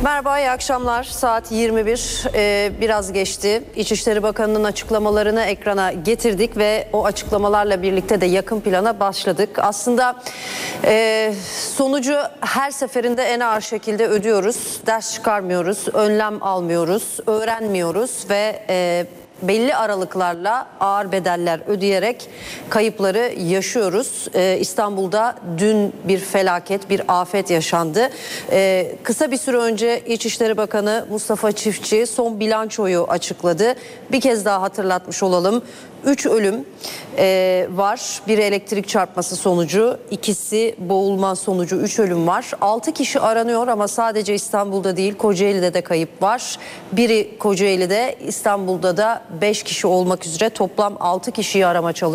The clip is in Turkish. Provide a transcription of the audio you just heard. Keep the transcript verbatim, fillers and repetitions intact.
Merhaba, iyi akşamlar. Saat yirmi bir, e, biraz geçti. İçişleri Bakanı'nın açıklamalarını ekrana getirdik ve o açıklamalarla birlikte de yakın plana başladık. Aslında e, sonucu her seferinde en ağır şekilde ödüyoruz. Ders çıkarmıyoruz, önlem almıyoruz, öğrenmiyoruz ve e, belli aralıklarla ağır bedeller ödeyerek kayıpları yaşıyoruz. Ee, İstanbul'da dün bir felaket, bir afet yaşandı. Ee, kısa bir süre önce İçişleri Bakanı Mustafa Çiftçi son bilançoyu açıkladı. Bir kez daha hatırlatmış olalım. Üç ölüm e, var. Biri elektrik çarpması sonucu, ikisi boğulma sonucu, üç ölüm var. Altı kişi aranıyor ama sadece İstanbul'da değil, Kocaeli'de de kayıp var. Biri Kocaeli'de, İstanbul'da da beş kişi olmak üzere toplam altı kişiyi arama çalışıyor.